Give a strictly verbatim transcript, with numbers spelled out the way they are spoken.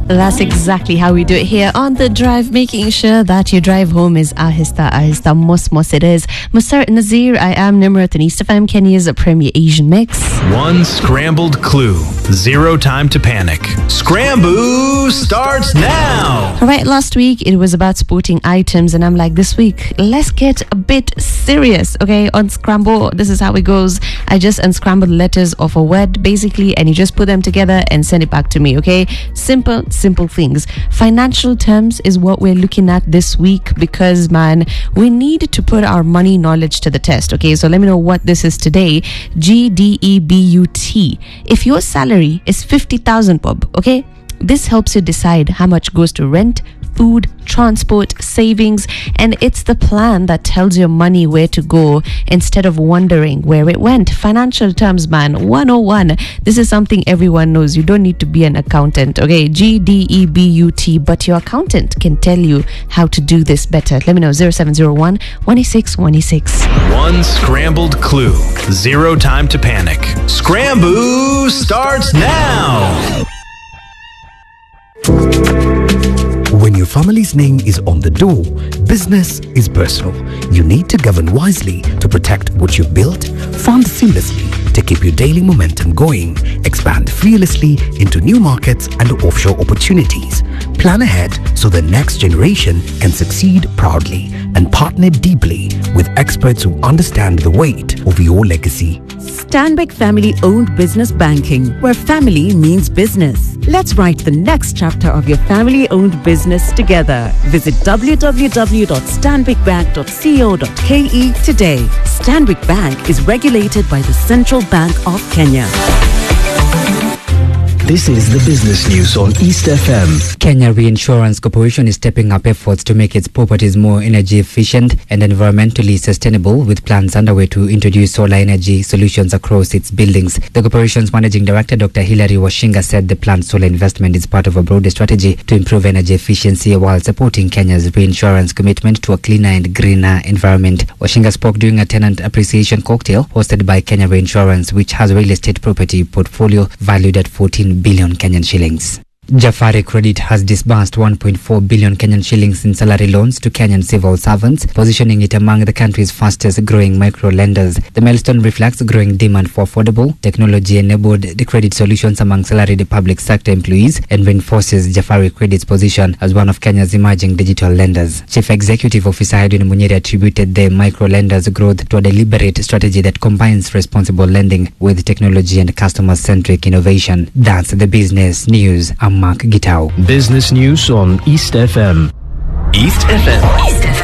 That's exactly how we do it here on The Drive, making sure that your drive home is ahista, ahista, mos mos it is. Musar Nazir, I am Nimrat and East F M, Kenya's premier Asian mix. One scrambled clue, zero time to panic. Scramboo starts now! Alright, last week it was about sporting items, and I'm like, this week, let's get a bit serious, okay? On Scramble, this is how it goes. I just unscrambled letters of a word, basically, and you just put them together and send it back to me, okay? Simple, simple things. Financial terms is what we're looking at this week because, man, we need to put our money knowledge to the test, okay? So let me know what this is today. G D E B U T. If your salary is fifty thousand bob, okay? This helps you decide how much goes to rent, food, transport, savings, and it's the plan that tells your money where to go instead of wondering where it went. Financial terms, man, one oh one. This is something everyone knows. You don't need to be an accountant, okay? G D E B U T, but your accountant can tell you how to do this better. Let me know, zero seven zero one, one six one six. One scrambled clue, zero time to panic. Scramboo starts now! When your family's name is on the door, business is personal. You need to govern wisely to protect what you've built, fund seamlessly to keep your daily momentum going, expand fearlessly into new markets and offshore opportunities. Plan ahead so the next generation can succeed proudly, and partner deeply with experts who understand the weight of your legacy. Stanbic Family-Owned Business Banking, where family means business. Let's write the next chapter of your family-owned business together. Visit w w w dot stanbic bank dot co dot k e today. Stanbic Bank is regulated by the Central Bank of Kenya. This is the business news on East F M. Kenya Reinsurance Corporation is stepping up efforts to make its properties more energy efficient and environmentally sustainable, with plans underway to introduce solar energy solutions across its buildings. The corporation's managing director, Doctor Hilary Washinga, said the planned solar investment is part of a broader strategy to improve energy efficiency while supporting Kenya's reinsurance commitment to a cleaner and greener environment. Washinga spoke during a tenant appreciation cocktail hosted by Kenya Reinsurance, which has a real estate property portfolio valued at fourteen billion Kenyan shillings. Jafari Credit has disbursed one point four billion Kenyan shillings in salary loans to Kenyan civil servants, positioning it among the country's fastest growing micro lenders. The milestone reflects growing demand for affordable, technology-enabled credit solutions among salaried public sector employees and reinforces Jafari Credit's position as one of Kenya's emerging digital lenders. Chief Executive Officer Edwin Munyeri attributed the micro lenders' growth to a deliberate strategy that combines responsible lending with technology and customer-centric innovation. That's the business news. I'm Mark Gitao. Business news on East F M. East F M. East